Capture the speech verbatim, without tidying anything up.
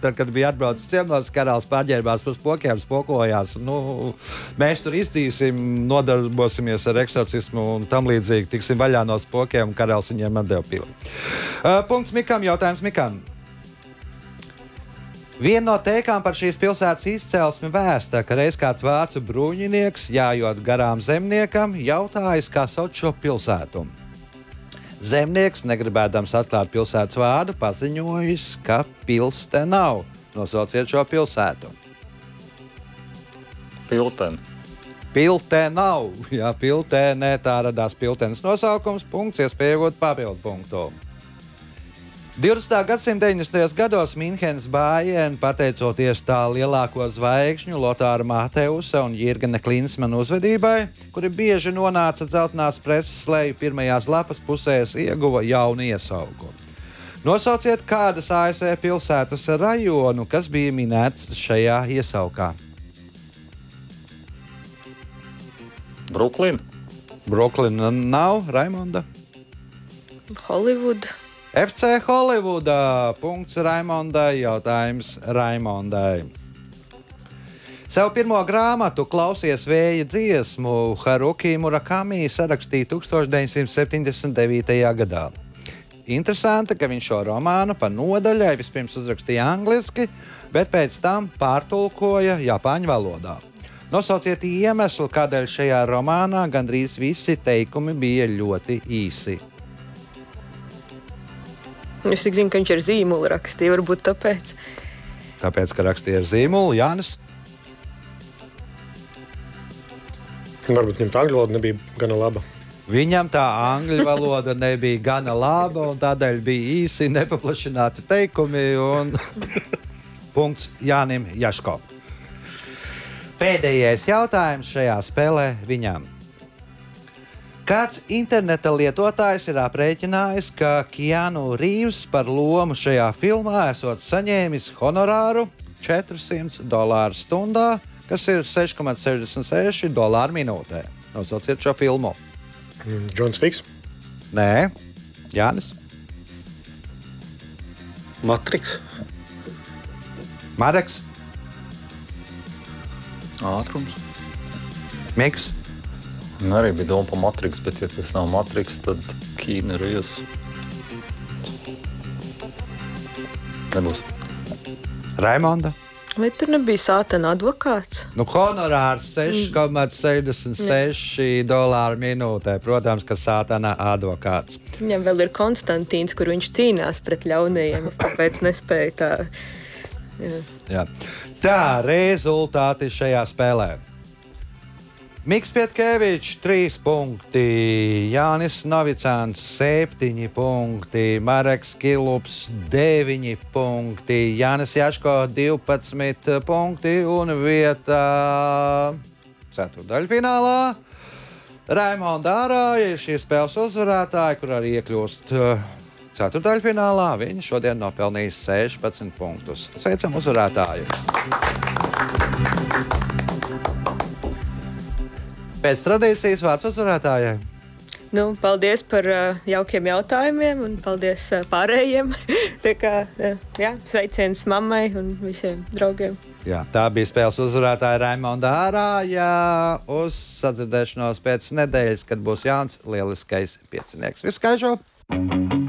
tad, kad bija atbraucis ciemos, karalis pārģērbās par spokiem, spokojās. Nu, mēs tur izdzīsim, nodarbosimies ar eksorcismu un tam līdzīgi. Tiksim vaļā no spokiem, karalis viņiem atdeva pili. Uh, punkts Mikam, jautājums Mikam. Viena no teikām par šīs pilsētas izcelsmi vēsta, ka reiz kāds vācu bruņinieks, jājot garām zemniekam, jautājis, kā sauc šo pilsētu. Zemnieks, negribēdams atklāt pilsētas vārdu, paziņojis, ka pils te nav. Nosauciet šo pilsētu. Piltene. Piltē nav. Jā, piltē ne, tā radās piltenes nosaukums. Punkts, iespēja iegūt papildu punktu. divdesmitā gadsimta deviņdesmitajos gados Minhenes Bayern, pateicoties tā lielāko zvaigžņu Lotāra Mateusa un Jirgena Klinsmana uzvedībai, kuri bieži nonāca dzeltenās preses leju pirmajās lapas pusēs, ieguva jaunu iesauku. Nosauciet kādas A S V pilsētas rajonu, kas bija minēts šajā iesaukā. Bruklina. Bruklina nav, Raimonda. Hollywood. F C Hollywoodā. Punkts Raimondai, jautājums Raimondai. Savu pirmo grāmatu Klausies vēja dziesmu Haruki Murakami sarakstīja tūkstoš deviņsimt septiņdesmit devītajā gadā. Interesanti, ka viņš šo romānu pa nodaļai vispirms uzrakstīja angliski, bet pēc tam pārtulkoja japāņu valodā. Nosauciet iemeslu, kādēļ šajā romānā gandrīz visi teikumi bija ļoti īsi. Es tik zinu, ka viņš ar zīmolu rakstīja, varbūt tāpēc. Tāpēc, ka rakstīja ar zīmolu, Jānis. Varbūt viņam tā angļu valoda nebija gana laba. Viņam tā angļu valoda nebija gana laba, un tādēļ bija īsi nepaplašināti teikumi, un punkts Jānim Jaško. Pēdējais jautājums šajā spēlē viņam. Kāds interneta lietotājs ir aprēķinājis, ka Keanu Reeves par lomu šajā filmā esot saņēmis honorāru četrsimt dolāru stundā, kas ir seši komats sešdesmit seši dolāri minūtē. Nosauciet šo filmu. Mm, Džons Viks. Nē, Jānis. Matriks. Mareks. Ātrums. Miks. Un arī bija doma par Matriks, bet ja tas nav Matriks, tad Keanu Reeves. Nebūs. Raimonda. Vai tur nebija sātana advokāts? Nu, honorārs seši komats sešdesmit seši dolāri minūtē. Protams, ka sātana advokāts. Viņam vēl ir Konstantīns, kur viņš cīnās pret ļaunajiem. Es tāpēc nespēju tā. Jā. Jā. Tā, rezultāti šajā spēlē. Miks Pietkevičs trīs punkti, Jānis Novicāns septiņi punkti, Mareks Kilups deviņi punkti, Jānis Jaško divpadsmit punkti un vietā ceturtdaļfinālā. Raimonda Ārāja ir šīs spēles uzvarētāja, kur arī iekļūst ceturtdaļfinālā. Viņa šodien nopelnīja sešpadsmit punktus. Sveicam uzvarētāju! Pēc tradīcijas vārds uzvarētājai. Nu, paldies par uh, jaukiem jautājumiem un paldies uh, pārējiem. Tā kā, uh, jā, sveiciens mammai un visiem draugiem. Jā, tā bija spēles uzvarētāja Raimonda Ārāja. Uz sadzirdēšanos pēc nedēļas, kad būs jauns lieliskais piecinieks. Visu skaižu!